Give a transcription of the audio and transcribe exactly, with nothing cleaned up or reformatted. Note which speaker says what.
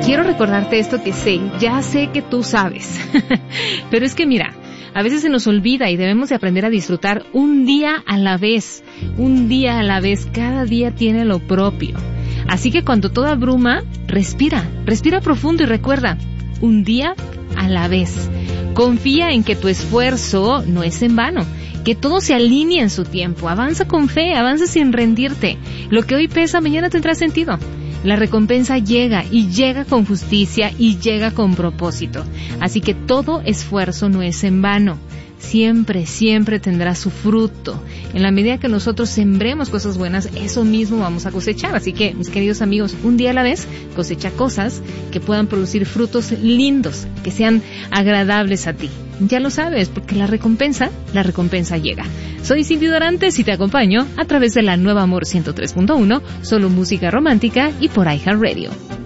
Speaker 1: quiero recordarte esto que sé, ya sé que tú sabes, pero es que mira, a veces se nos olvida y debemos de aprender a disfrutar un día a la vez, un día a la vez, cada día tiene lo propio. Así que cuando todo abruma, respira, respira profundo y recuerda, un día a la vez. Confía en que tu esfuerzo no es en vano, que todo se alinea en su tiempo. Avanza con fe, avanza sin rendirte. Lo que hoy pesa, mañana tendrá sentido. La recompensa llega y llega con justicia y llega con propósito. Así que todo esfuerzo no es en vano. Siempre, siempre tendrá su fruto. En la medida que nosotros sembremos cosas buenas, eso mismo vamos a cosechar. Así que, mis queridos amigos, un día a la vez, cosecha cosas que puedan producir frutos lindos, que sean agradables a ti. Ya lo sabes, porque la recompensa, la recompensa llega. Soy Cindy Dorantes y te acompaño a través de la Nueva Amor ciento tres punto uno, solo música romántica y por iHeartRadio.